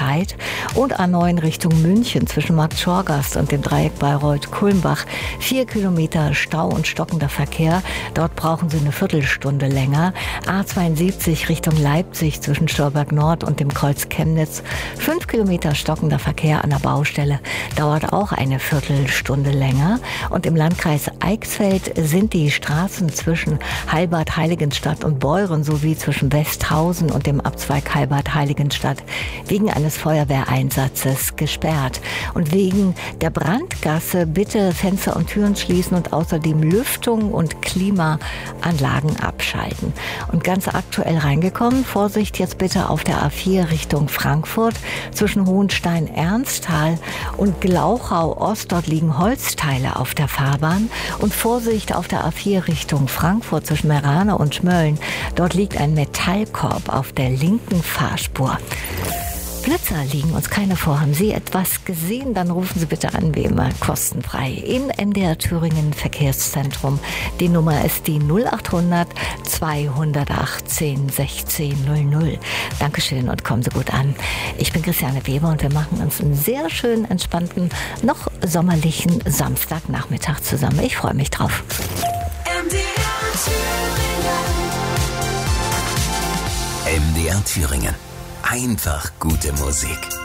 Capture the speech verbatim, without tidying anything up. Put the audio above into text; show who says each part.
Speaker 1: Streit. Und A neun Richtung München zwischen Markt Schorgast und dem Dreieck Bayreuth-Kulmbach. Vier Kilometer Stau und stockender Verkehr. Dort brauchen Sie eine Viertelstunde länger. A zweiundsiebzig Richtung Leipzig zwischen Stolberg Nord und dem Kreuz Chemnitz. Fünf Kilometer stockender Verkehr an der Baustelle. Dauert auch eine Viertelstunde länger. Und im Landkreis Eichsfeld sind die Straßen zwischen Heilbad Heiligenstadt und Beuren sowie zwischen Westhausen und dem Abzweig Heilbad Heiligenstadt wegen eines Feuerwehreinsatzes gesperrt. Und wegen der Brandgasse bitte Fenster und Türen schließen und außerdem Lüftung und Klimaanlagen abschalten. Und ganz aktuell reingekommen, Vorsicht jetzt bitte auf der A vier Richtung Frankfurt zwischen Hohenstein-Ernsthal und Glauchau-Ost. Dort liegen Holzteile auf der Fahrbahn. Und Vorsicht auf der A vier Richtung Frankfurt zwischen Meerane und Schmölln. Dort liegt ein Metallkorb auf der linken Fahrspur. Blitzer liegen uns keine vor. Haben Sie etwas gesehen? Dann rufen Sie bitte an, wie immer, kostenfrei im M D R Thüringen Verkehrszentrum. Die Nummer ist die null achthundert zweihundertachtzehn sechzehn null null. Dankeschön und kommen Sie gut an. Ich bin Christiane Weber und wir machen uns einen sehr schönen, entspannten, noch sommerlichen Samstagnachmittag zusammen. Ich freue mich drauf.
Speaker 2: M D R Thüringen. M D R Thüringen. Einfach gute Musik.